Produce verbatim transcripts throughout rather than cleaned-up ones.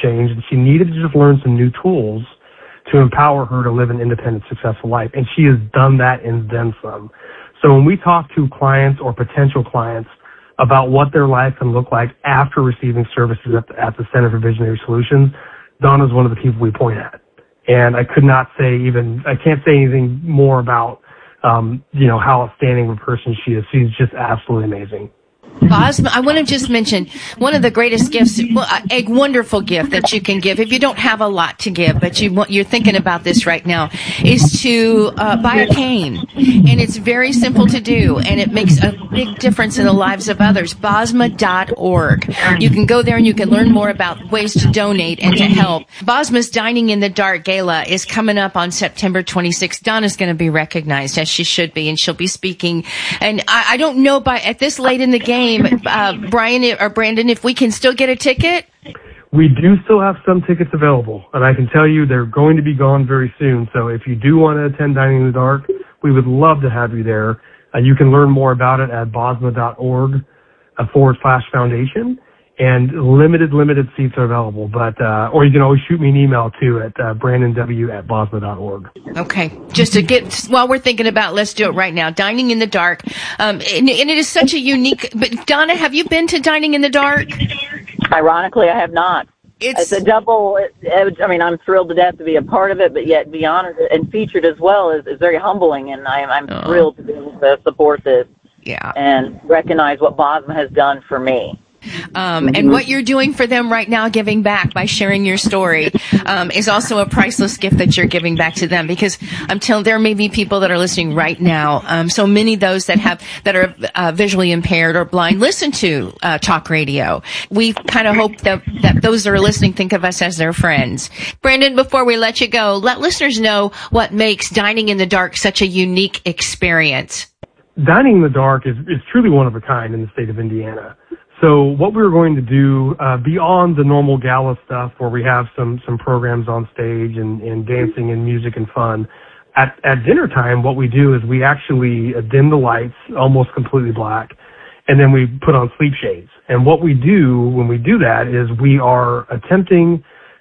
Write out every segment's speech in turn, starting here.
changed, and she needed to just learn some new tools to empower her to live an independent, successful life. And she has done that and then some. So when we talk to clients or potential clients about what their life can look like after receiving services at the, at the Center for Visionary Solutions, Donna's one of the people we point at. And I could not say even, I can't say anything more about, um, you know, how outstanding of a person she is. She's just absolutely amazing. Bosma, I want to just mention one of the greatest gifts, a wonderful gift that you can give if you don't have a lot to give, but you, you're thinking about this right now, is to uh, buy a cane. And it's very simple to do, and it makes a big difference in the lives of others. Bosma dot org. You can go there and you can learn more about ways to donate and to help. Bosma's Dining in the Dark Gala is coming up on September twenty-sixth. Donna's going to be recognized, as she should be, and she'll be speaking. And I, I don't know by at this late in the game, Uh, Brian or Brandon, if we can still get a ticket? We do still have some tickets available, and I can tell you they're going to be gone very soon. So if you do want to attend Dining in the Dark, we would love to have you there. Uh, you can learn more about it at bosma dot org uh, forward slash foundation. And limited, limited seats are available, but, uh, or you can always shoot me an email too at, uh, brandon w at bosma dot org. Okay. Just to get, while we're thinking about, let's do it right now. Dining in the Dark. Um, and, and it is such a unique, but Donna, have you been to Dining in the Dark? Ironically, I have not. It's, it's a double, it, I mean, I'm thrilled to death to be a part of it, but yet be honored and featured as well is, is very humbling, and I, I'm oh. thrilled to be able to support this. Yeah. And recognize what Bosma has done for me. Um, and what you're doing for them right now, giving back by sharing your story, um, is also a priceless gift that you're giving back to them. Because I'm telling, there may be people that are listening right now. Um, so many of those that have that are uh, visually impaired or blind listen to uh, talk radio. We kind of hope that that those that are listening think of us as their friends. Brandon, before we let you go, let listeners know what makes Dining in the Dark such a unique experience. Dining in the Dark is, is truly one of a kind in the state of Indiana. So what we were going to do, uh, beyond the normal gala stuff where we have some, some programs on stage and, and dancing and music and fun, at, at dinner time, what we do is we actually uh, dim the lights almost completely black, and then we put on sleep shades. And what we do when we do that is we are attempting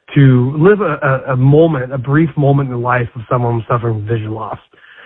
to live a, a, a moment, a brief moment in the life of someone suffering from vision loss.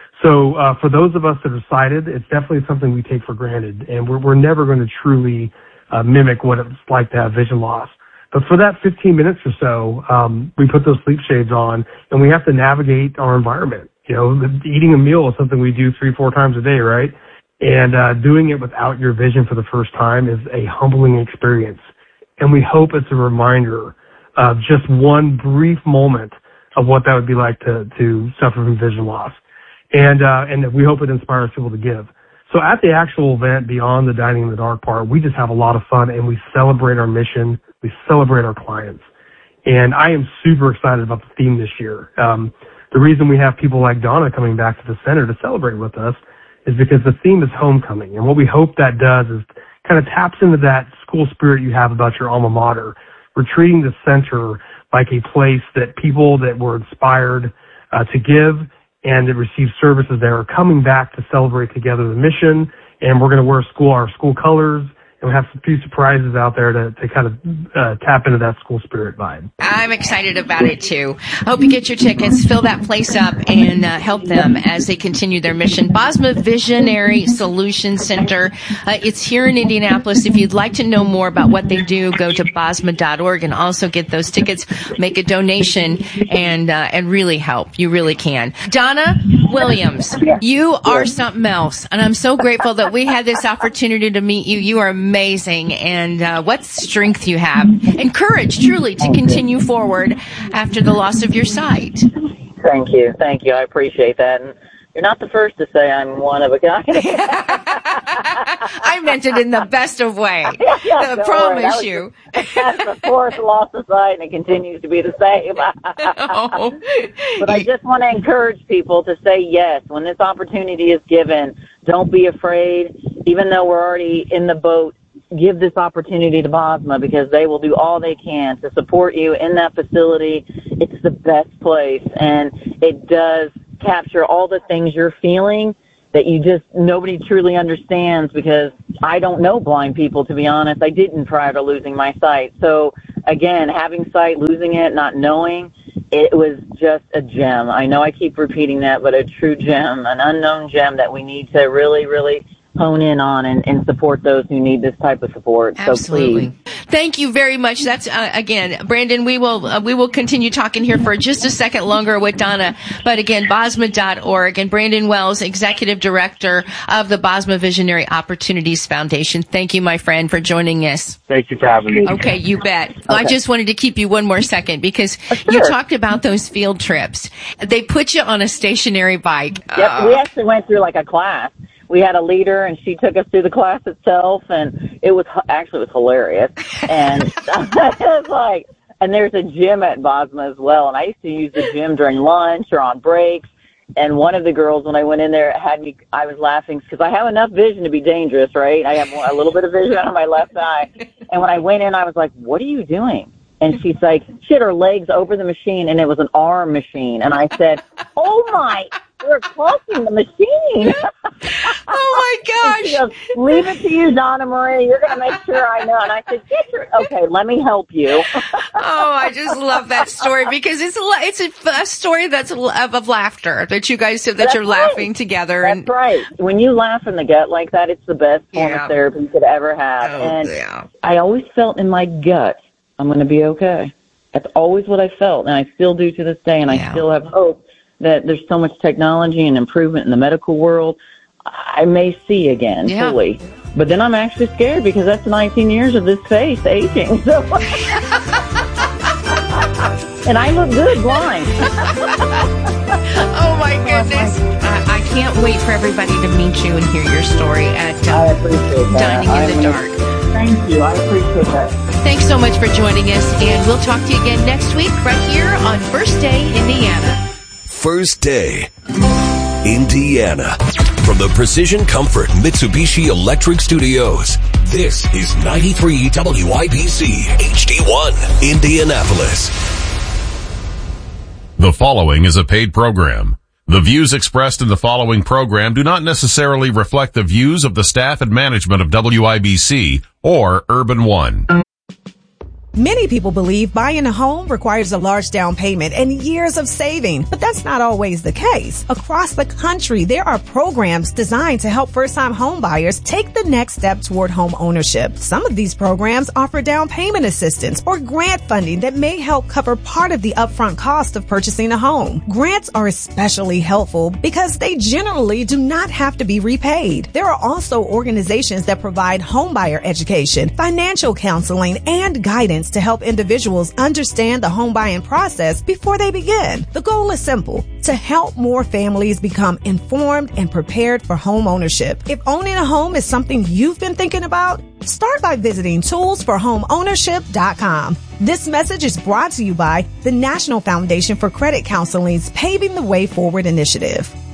So uh, for those of us that are sighted, it's definitely something we take for granted, and we're, we're never going to truly uh, mimic what it's like to have vision loss. But for that fifteen minutes or so, um, we put those sleep shades on, and we have to navigate our environment. You know, eating a meal is something we do three, four times a day, right? And uh, doing it without your vision for the first time is a humbling experience. And we hope it's a reminder of just one brief moment of what that would be like to, to suffer from vision loss. And, uh, and we hope it inspires people to give. So at the actual event, beyond the Dining in the Dark part, we just have a lot of fun, and we celebrate our mission. We celebrate our clients. And I am super excited about the theme this year. Um, the reason we have people like Donna coming back to the center to celebrate with us is because the theme is homecoming. And what we hope that does is kind of taps into that school spirit you have about your alma mater. We're treating the center like a place that people that were inspired uh, to give and that receive services there are coming back to celebrate together the mission. And we're going to wear school our school colors, and we have a few surprises out there to, to kind of uh, tap into that school spirit vibe. I'm excited about it too. I hope you get your tickets, fill that place up, and uh, help them as they continue their mission. Bosma Visionary Solutions Center. Uh, it's here in Indianapolis. If you'd like to know more about what they do, go to bosma dot org and also get those tickets, make a donation, and uh, and really help. You really can. Donna Williams, you are something else, and I'm so grateful that we had this opportunity to meet you. You are amazing, and uh, what strength you have and courage, truly, to continue forward after the loss of your sight. Thank you. Thank you. I appreciate that. And you're not the first to say I'm one of a kind. I meant it in the best of way. Yeah, yeah, I promise was, you. That's of course lost the sight, and it continues to be the same. Oh. But I just want to encourage people to say yes. When this opportunity is given, don't be afraid. Even though we're already in the boat, give this opportunity to Bosma, because they will do all they can to support you in that facility. It's the best place, and it does capture all the things you're feeling that you just, nobody truly understands, because I don't know blind people, to be honest. I didn't prior to losing my sight. So again, having sight, losing it, not knowing, it was just a gem. I know I keep repeating that, but a true gem, an unknown gem that we need to really, really hone in on and, and support those who need this type of support. Absolutely. So please. Thank you very much. That's uh, again, Brandon. We will uh, we will continue talking here for just a second longer with Donna. But again, B O S M A dot org, and Brandon Wells, Executive Director of the B O S M A Visionary Opportunities Foundation. Thank you, my friend, for joining us. Thank you for having me. Okay, you bet. Okay. I just wanted to keep you one more second because sure. you talked about those field trips. They put you on a stationary bike. Yep, Uh, we actually went through like a class. We had a leader, and she took us through the class itself, and it was actually it was hilarious. And it was like, and there's a gym at B O S M A as well, and I used to use the gym during lunch or on breaks. And one of the girls, when I went in there, had me. I was laughing because I have enough vision to be dangerous, right? I have a little bit of vision on my left eye, and when I went in, I was like, "What are you doing?" And she's like, she had her legs over the machine, and it was an arm machine. And I said, "Oh my, we're caulking the machine." Oh my gosh. She goes, "Leave it to you, Donna Marie. You're going to make sure I know." And I said, "Get your, okay, let me help you." Oh, I just love that story because it's a, it's a, a story that's of, of laughter that you guys that That's you're right. laughing together. That's and right. When you laugh in the gut like that, it's the best form Yeah. of therapy you could ever have. Oh, and yeah. I always felt in my gut, I'm going to be okay. That's always what I felt, and I still do to this day, and Yeah. I still have hope that there's so much technology and improvement in the medical world. I may see again Yeah. fully. But then I'm actually scared because that's nineteen years of this face aging. So. And I look good blind. Oh my goodness. I, I can't wait for everybody to meet you and hear your story at I uh, appreciate that. Dining in I the mean, Dark. Thank you. I appreciate that. Thanks so much for joining us, and we'll talk to you again next week right here on First Day Indiana. First Day Indiana. From the Precision Comfort Mitsubishi Electric Studios, this is ninety-three W I B C H D one, Indianapolis. The following is a paid program. The views expressed in the following program do not necessarily reflect the views of the staff and management of W I B C or Urban One. Many people believe buying a home requires a large down payment and years of saving, but that's not always the case. Across the country, there are programs designed to help first-time home buyers take the next step toward home ownership. Some of these programs offer down payment assistance or grant funding that may help cover part of the upfront cost of purchasing a home. Grants are especially helpful because they generally do not have to be repaid. There are also organizations that provide homebuyer education, financial counseling, and guidance to help individuals understand the home buying process before they begin. The goal is simple: to help more families become informed and prepared for home ownership. If owning a home is something you've been thinking about, start by visiting tools for home ownership dot com. This message is brought to you by the National Foundation for Credit Counseling's Paving the Way Forward initiative.